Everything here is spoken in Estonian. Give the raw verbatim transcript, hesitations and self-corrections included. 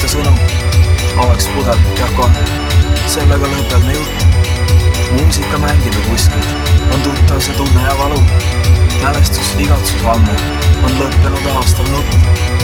raske sõnum oleks pudel ja koht. Sellega lõpeb me jutt. Muusika mängib ja kuskil on tuttav see tunne ja valu. Mälestus igatsus ammu on lõppenud aastal nutt.